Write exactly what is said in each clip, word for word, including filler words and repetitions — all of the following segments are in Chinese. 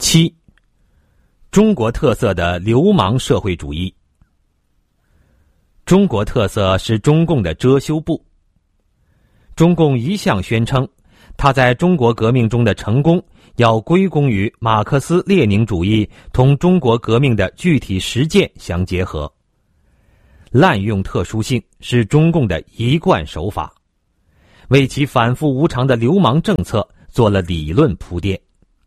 七、中国特色的流氓社会主义。中国特色是中共的遮羞布。中共一向宣称，他在中国革命中的成功要归功于马克思列宁主义同中国革命的具体实践相结合。滥用特殊性是中共的一贯手法，为其反复无常的流氓政策做了理论铺垫。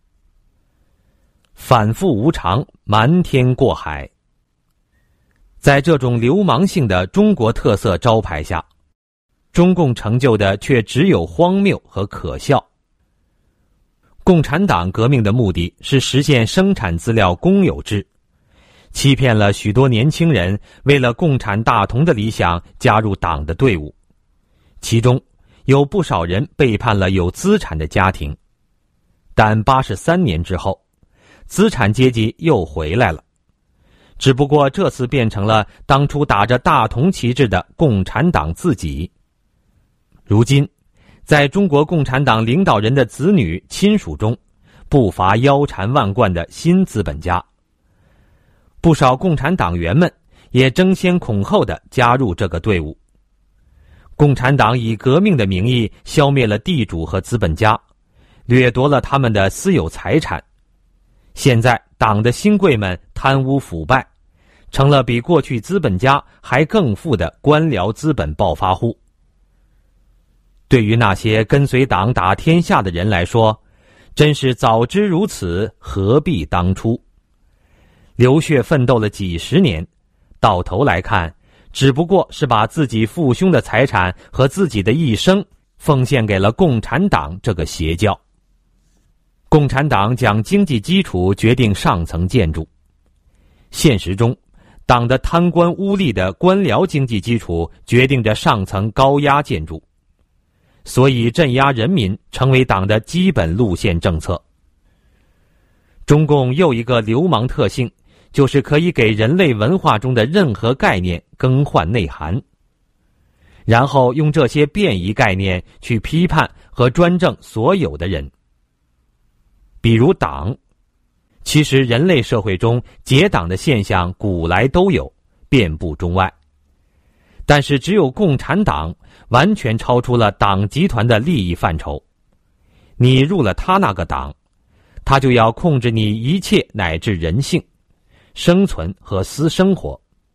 反复无常，瞒天过海。在这种流氓性的中国特色招牌下，中共成就的却只有荒谬和可笑。共产党革命的目的是实现生产资料公有制，欺骗了许多年轻人为了共产大同的理想加入党的队伍，其中有不少人背叛了有资产的家庭。但八十三年之后，资产阶级又回来了，只不过这次变成了当初打着大同旗帜的共产党自己。如今在中国共产党领导人的子女亲属中，不乏腰缠万贯的新资本家。不少共产党员们也争先恐后地加入这个队伍。共产党以革命的名义消灭了地主和资本家，掠夺了他们的私有财产。现在党的新贵们贪污腐败，成了比过去资本家还更富的官僚资本暴发户。对于那些跟随党打天下的人来说，真是早知如此，何必当初。流血奋斗了几十年，到头来看，只不过是把自己父兄的财产和自己的一生奉献给了共产党这个邪教。共产党将经济基础决定上层建筑，现实中党的贪官污吏的官僚经济基础决定着上层高压建筑，所以镇压人民成为党的基本路线政策。中共又一个流氓特性，就是可以给人类文化中的任何概念更换内涵，然后用这些变异概念去批判和专政所有的人。比如党，其实人类社会中结党的现象古来都有，遍布中外。但是只有共产党完全超出了党集团的利益范畴。你入了他那个党，他就要控制你一切乃至人性、生存和私生活。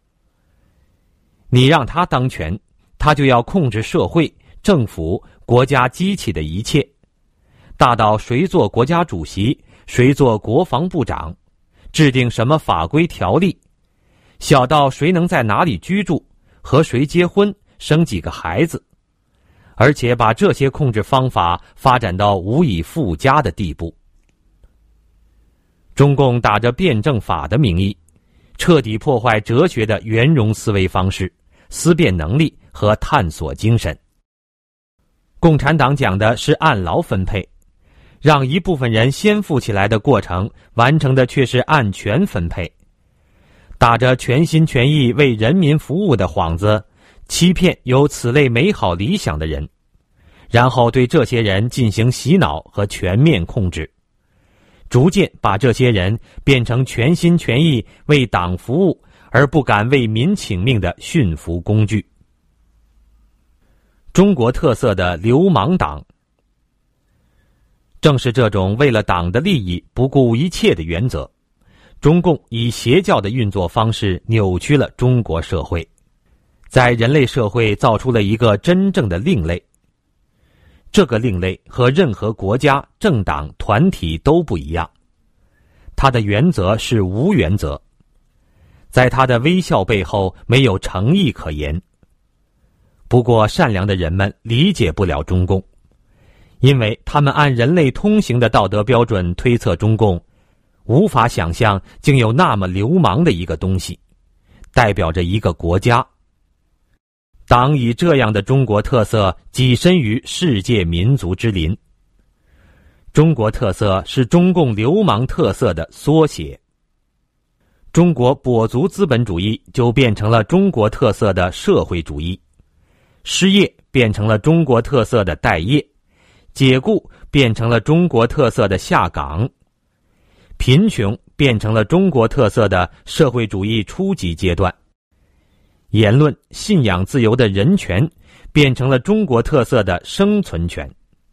你让他当权，他就要控制社会、政府、国家机器的一切，大到谁做国家主席，谁做国防部长，制定什么法规条例，小到谁能在哪里居住，和谁结婚，生几个孩子，而且把这些控制方法发展到无以复加的地步。中共打着辩证法的名义，彻底破坏哲学的圆融思维方式、思辨能力和探索精神。共产党讲的是按劳分配，让一部分人先富起来的过程，完成的却是按权分配。打着全心全意为人民服务的幌子，欺骗有此类美好理想的人，然后对这些人进行洗脑和全面控制，逐渐把这些人变成全心全意为党服务而不敢为民请命的驯服工具。中国特色的流氓党。正是这种为了党的利益不顾一切的原则，中共以邪教的运作方式扭曲了中国社会，在人类社会造出了一个真正的另类。这个另类和任何国家、政党、团体都不一样，它的原则是无原则，在它的微笑背后没有诚意可言。不过善良的人们理解不了中共，因为他们按人类通行的道德标准推测中共，无法想象竟有那么流氓的一个东西，代表着一个国家。党以这样的中国特色跻身于世界民族之林。中国特色是中共流氓特色的缩写。中国跛足资本主义就变成了中国特色的社会主义，失业变成了中国特色的待业，解雇变成了中国特色的下岗， 贫穷变成了中国特色的社会主义初级阶段，言论、信仰自由的人权变成了中国特色的生存权。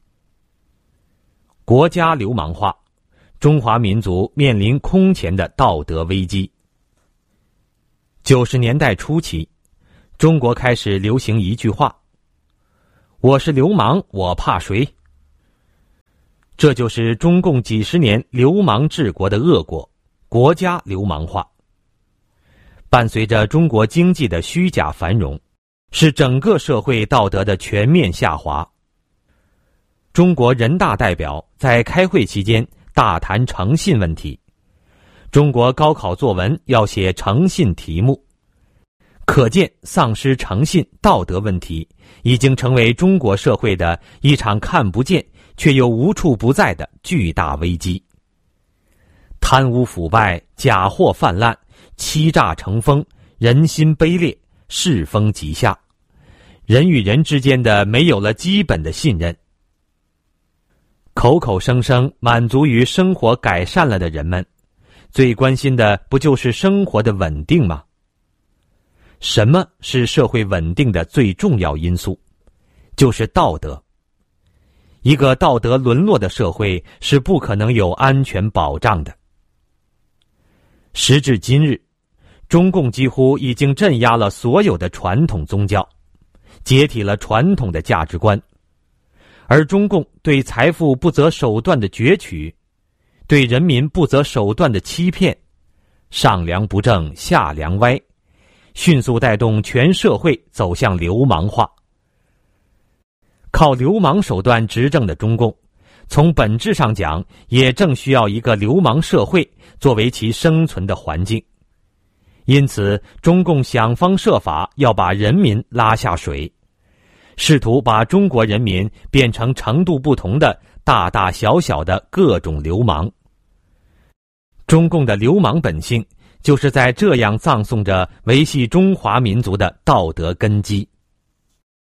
国家流氓化，中华民族面临空前的道德危机。九十年代初期，中国开始流行一句话：我是流氓，我怕谁？这就是中共几十年流氓治国的恶果，国家流氓化。伴随着中国经济的虚假繁荣，是整个社会道德的全面下滑。中国人大代表在开会期间大谈诚信问题，中国高考作文要写诚信题目，可见丧失诚信道德问题已经成为中国社会的一场看不见却又无处不在的巨大危机。贪污腐败、假货泛滥、欺诈成风，人心卑劣，世风极下，人与人之间的没有了基本的信任。口口声声满足于生活改善了的人们，最关心的不就是生活的稳定吗？什么是社会稳定的最重要因素？就是道德。一个道德沦落的社会是不可能有安全保障的。时至今日，中共几乎已经镇压了所有的传统宗教，解体了传统的价值观，而中共对财富不择手段的攫取，对人民不择手段的欺骗，上梁不正下梁歪，迅速带动全社会走向流氓化。靠流氓手段执政的中共，从本质上讲，也正需要一个流氓社会作为其生存的环境。因此，中共想方设法要把人民拉下水，试图把中国人民变成程度不同的大大小小的各种流氓。中共的流氓本性，就是在这样葬送着维系中华民族的道德根基。